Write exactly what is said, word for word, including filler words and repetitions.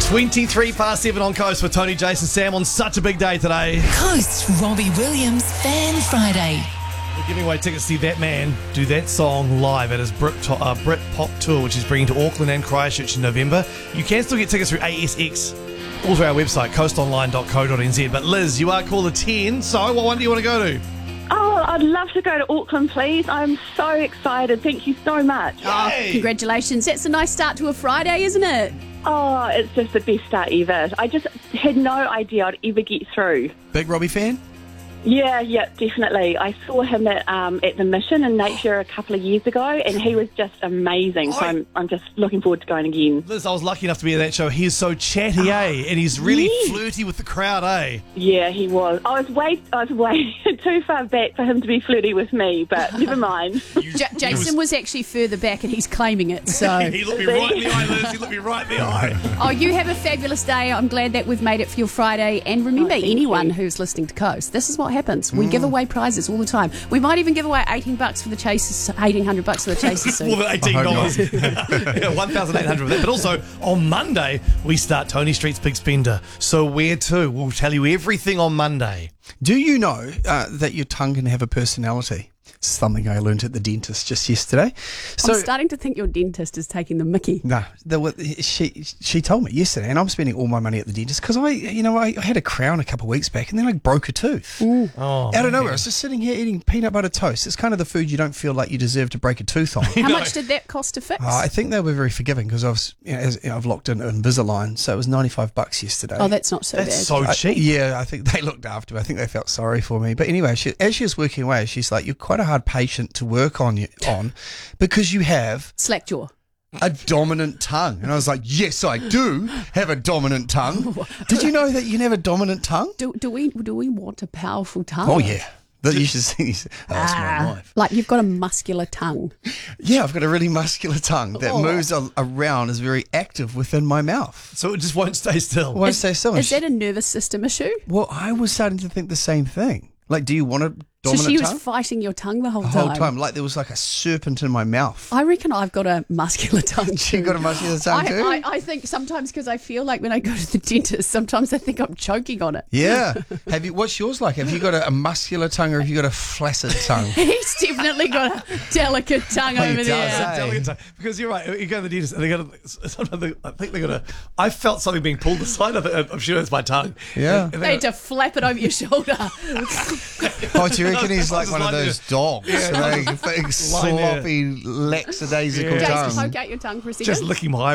twenty-three past seven on Coast with Tony, Jason, Sam on such a big day today. Coast's Robbie Williams Fan Friday. We're giving away tickets to see that man do that song live at his Brit, uh, Brit Pop Tour, which he's bringing to Auckland and Christchurch in November. You can still get tickets through A S X or through our website, coast online dot co dot n z. But Liz, you are caller ten, so what one do you want to go to? Oh, I'd love to go to Auckland, please. I'm so excited. Thank you so much. Oh, Yay. congratulations. That's a nice start to a Friday, isn't it? Oh, it's just the best start ever. I just had no idea I'd ever get through. Big Robbie fan? Yeah, yeah, definitely. I saw him at um, at the Mission in Nature a couple of years ago, and he was just amazing. So I- I'm, I'm just looking forward to going again. Liz, I was lucky enough to be at that show. He is so chatty, eh? And he's really Yeah. flirty with the crowd, eh? Yeah, he was. I was way, I was way too far back for him to be flirty with me, but never mind. J- Jason was actually further back and he's claiming it. So, He looked me right in the eye, Liz. He looked me right in the eye. oh, you have a fabulous day. I'm glad that we've made it for your Friday. And remember, Oh, thank anyone you. who's listening to Coast, this is what happens. We give away prizes all the time. We might even give away eighteen bucks for the Chasers, eighteen hundred bucks for the Chasers More soon. than eighteen dollars. Yeah, one thousand eight hundred of that. But also, on Monday, we start Tony Street's Big Spender. So where to? We'll tell you everything on Monday. Do you know uh, that your tongue can have a personality? Something I learned at the dentist just yesterday. So, I'm starting to think your dentist is taking the mickey. no, the, she she told me yesterday, and I'm spending all my money at the dentist because I, you know, I, I had a crown a couple of weeks back, and then I broke a tooth. Oh, Out of nowhere, I was just sitting here eating peanut butter toast. It's kind of the food you don't feel like you deserve to break a tooth on. How much did that cost to fix? Uh, I think they were very forgiving because I was, you know, as, you know, I've locked in Invisalign, so it was ninety-five bucks yesterday. oh, that's not so That's bad. so I- cheap. yeah, I think they looked after me. I think they felt sorry for me. But anyway, she, as she was working away, she's like, "You're quite a hard patient to work on you, on because you have Slack jaw. a dominant tongue." And I was like, "Yes, I do have a dominant tongue." Did you know that you can have a dominant tongue? Do, do we do we want a powerful tongue? Oh yeah. That you should see. Oh, that's my wife. Like you've got a muscular tongue. Yeah, I've got a really muscular tongue that Oh. moves a- around, is very active within my mouth. So it just won't stay still. Won't stay still. Is that a nervous system issue? Well, I was starting to think the same thing. Like, do you want a So dominant she was tongue? fighting your tongue the whole The time. whole time, like there was like a serpent in my mouth. I reckon I've got a muscular tongue too. You got a muscular tongue I, too? I, I think sometimes because I feel like when I go to the dentist, sometimes I think I'm choking on it. Yeah. Have you? What's yours like? Have you got a, a muscular tongue or have you got a flaccid tongue? He's definitely got a delicate tongue Oh, he over does, there. eh? Delicate time. Because you're right, you go to the dentist and they got to, sometimes they, I think they're going to, I felt something being pulled aside. I think, I'm sure it's my tongue. Yeah. And They they need to flap it over your shoulder. Oh, do you reckon he's like Just one of lying those dogs? Yeah. Big, big Lying there. sloppy, lackadaisical Yeah. Jason, tongue. poke out your tongue for a second. just licking my